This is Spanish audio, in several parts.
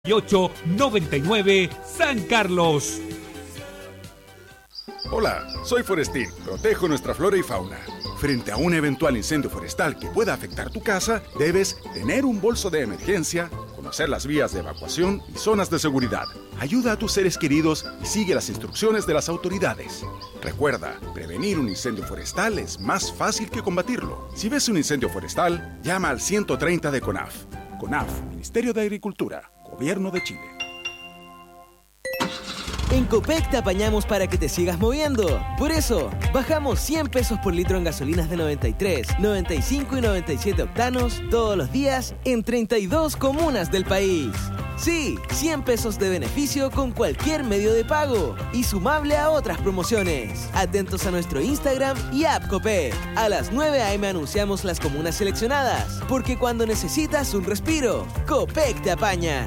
9899 San Carlos. Hola, soy Forestín. Protejo nuestra flora y fauna. Frente a un eventual incendio forestal que pueda afectar tu casa, debes tener un bolso de emergencia, conocer las vías de evacuación y zonas de seguridad. Ayuda a tus seres queridos y sigue las instrucciones de las autoridades. Recuerda, prevenir un incendio forestal es más fácil que combatirlo. Si ves un incendio forestal, llama al 130 de CONAF. CONAF, Ministerio de Agricultura, Gobierno de Chile. En Copec te apañamos para que te sigas moviendo. Por eso, bajamos 100 pesos por litro en gasolinas de 93, 95 y 97 octanos todos los días en 32 comunas del país. Sí, 100 pesos de beneficio con cualquier medio de pago y sumable a otras promociones. Atentos a nuestro Instagram y app Copec. A las 9 a.m. anunciamos las comunas seleccionadas, porque cuando necesitas un respiro, Copec te apaña.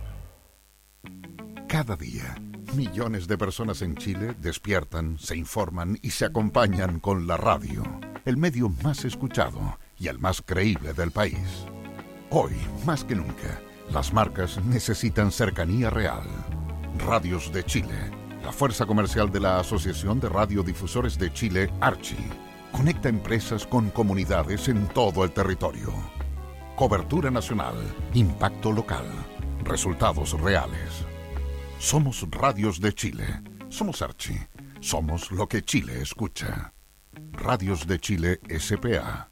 Cada día, millones de personas en Chile despiertan, se informan y se acompañan con la radio, el medio más escuchado y el más creíble del país. Hoy, más que nunca, las marcas necesitan cercanía real. Radios de Chile, la fuerza comercial de la Asociación de Radiodifusores de Chile, Archi, conecta empresas con comunidades en todo el territorio. Cobertura nacional, impacto local, resultados reales. Somos Radios de Chile, somos Archi, somos lo que Chile escucha. Radios de Chile S.p.A.